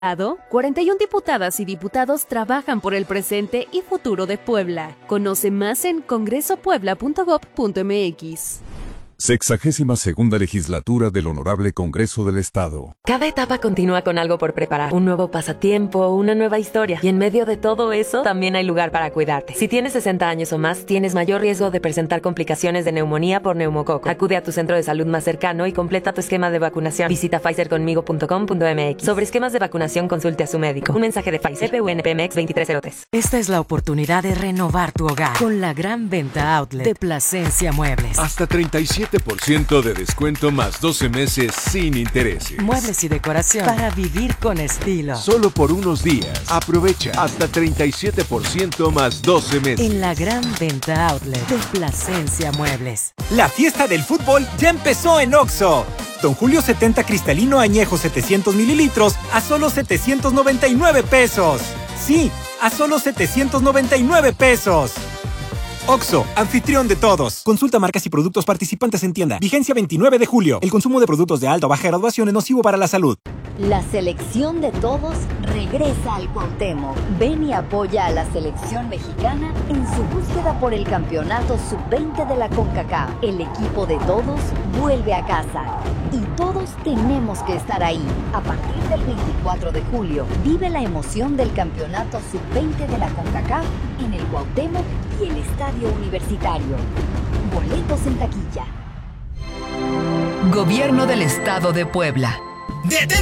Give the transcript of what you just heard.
41 diputadas y diputados trabajan por el presente y futuro de Puebla. Conoce más en congresopuebla.gov.mx. 62ª Legislatura del Honorable Congreso del Estado. Cada etapa continúa con algo por preparar. Un nuevo pasatiempo, una nueva historia. Y en medio de todo eso, también hay lugar para cuidarte. Si tienes 60 años o más, tienes mayor riesgo de presentar complicaciones de neumonía por neumococo. Acude a tu centro de salud más cercano y completa tu esquema de vacunación. Visita pfizerconmigo.com.mx. Sobre esquemas de vacunación, consulte a su médico. Un mensaje de Pfizer. PUNPMX 2303. Esta es la oportunidad de renovar tu hogar con la gran venta outlet de Plasencia Muebles. Hasta 37% de descuento más 12 meses sin intereses. Muebles y decoración para vivir con estilo. Solo por unos días. Aprovecha hasta 37% más 12 meses. En la gran venta outlet de Plasencia Muebles. La fiesta del fútbol ya empezó en Oxxo. Don Julio 70 cristalino añejo 700 mililitros a solo 799 pesos. Sí, a solo 799 pesos. Oxxo, anfitrión de todos. Consulta marcas y productos participantes en tienda. Vigencia 29 de julio. El consumo de productos de alta o baja graduación es nocivo para la salud. La selección de todos regresa al Cuauhtémoc. Ven y apoya a la selección mexicana en su búsqueda por el campeonato sub-20 de la CONCACAF. El equipo de todos vuelve a casa. Y todos tenemos que estar ahí. A partir del 24 de julio, vive la emoción del campeonato sub-20 de la CONCACAF en el Cuauhtémoc y el Estadio Universitario. Boletos en taquilla. Gobierno del Estado de Puebla.